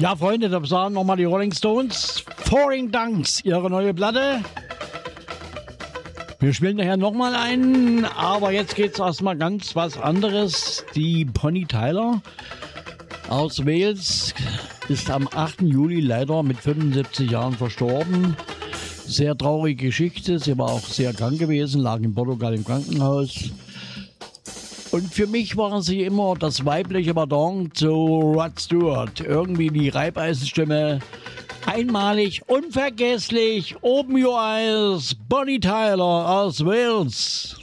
Ja, Freunde, da sagen nochmal die Rolling Stones. Foreign Dunks, ihre neue Platte. Wir spielen nachher nochmal ein, aber jetzt geht's erstmal ganz was anderes. Die Bonnie Tyler aus Wales ist am 8. Juli leider mit 75 Jahren verstorben. Sehr traurige Geschichte. Sie war auch sehr krank gewesen, lag in Portugal im Krankenhaus. Und für mich war sie immer das weibliche Pendant zu Rod Stewart. Irgendwie die Reibeisenstimme. Einmalig, unvergesslich. Open Your Eyes, Bonnie Tyler aus Wales.